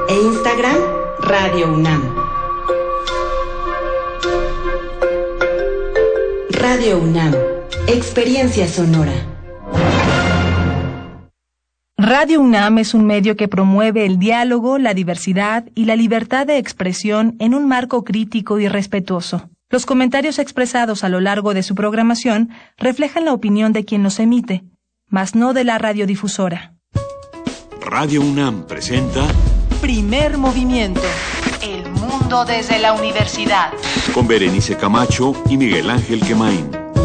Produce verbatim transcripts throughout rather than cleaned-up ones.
e Instagram Radio UNAM. Radio UNAM, experiencia sonora. Radio UNAM es un medio que promueve el diálogo, la diversidad y la libertad de expresión en un marco crítico y respetuoso. Los comentarios expresados a lo largo de su programación reflejan la opinión de quien los emite, mas no de la radiodifusora. Radio UNAM presenta Primer Movimiento. El mundo desde la universidad. Con Berenice Camacho y Miguel Ángel Quemain.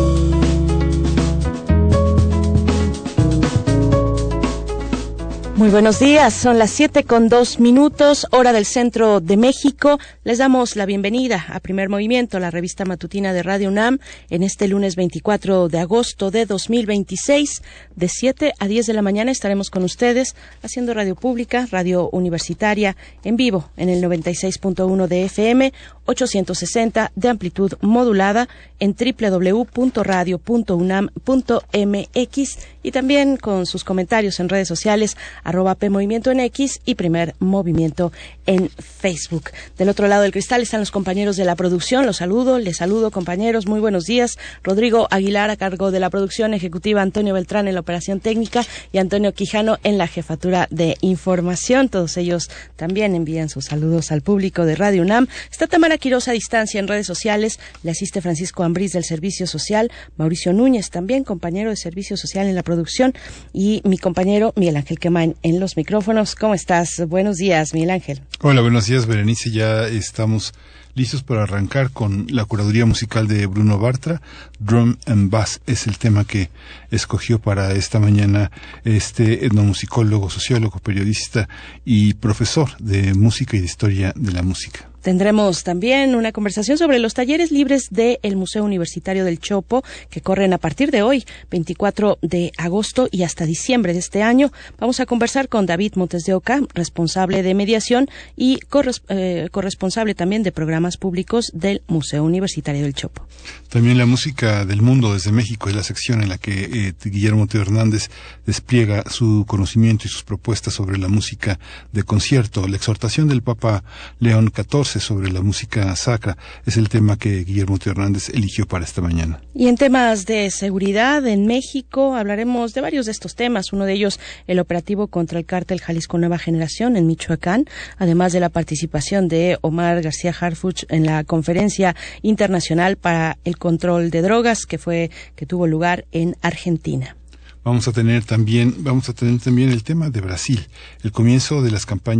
Muy buenos días, son las siete con dos minutos, hora del centro de México. Les damos la bienvenida a Primer Movimiento, la revista matutina de Radio UNAM, en este lunes veinticuatro de agosto de dos mil veintiséis. De siete a diez de la mañana estaremos con ustedes haciendo radio pública, radio universitaria, en vivo en el noventa y seis punto uno de F M, ochocientos sesenta de amplitud modulada en doble u doble u doble u punto radio punto unam punto m x y también con sus comentarios en redes sociales, arroba P Movimiento en X y Primer Movimiento en Facebook. Del otro lado del cristal están los compañeros de la producción. Los saludo, les saludo, compañeros, muy buenos días. Rodrigo Aguilar a cargo de la producción ejecutiva, Antonio Beltrán en la operación técnica y Antonio Quijano en la jefatura de información. Todos ellos también envían sus saludos al público de Radio UNAM. Está Tamara Quiroz a distancia en redes sociales, le asiste Francisco Ambrís del Servicio Social, Mauricio Núñez también, compañero de Servicio Social en la producción, y mi compañero Miguel Ángel Quemain en los micrófonos. ¿Cómo estás? Buenos días, Miguel Ángel. Hola, buenos días, Berenice. Ya estamos listos para arrancar con la curaduría musical de Bruno Bartra. Drum and Bass es el tema que escogió para esta mañana este etnomusicólogo, sociólogo, periodista y profesor de música y de historia de la música. Tendremos también una conversación sobre los talleres libres del Museo Universitario del Chopo, que corren a partir de hoy, veinticuatro de agosto y hasta diciembre de este año. Vamos a conversar con David Montes de Oca, responsable de mediación y corres- eh, corresponsable también de programas públicos del Museo Universitario del Chopo. También la música del mundo desde México es la sección en la que eh, Guillermo Teo Hernández despliega su conocimiento y sus propuestas sobre la música de concierto. La exhortación del Papa León catorce sobre la música sacra es el tema que Guillermo Teo Hernández eligió para esta mañana. Y en temas de seguridad en México hablaremos de varios de estos temas, uno de ellos el operativo contra el cártel Jalisco Nueva Generación en Michoacán, además de la participación de Omar García Harfuch en la Conferencia Internacional para el Control de Drogas que fue que tuvo lugar en Argentina. Vamos a tener también vamos a tener también el tema de Brasil, el comienzo de las campañas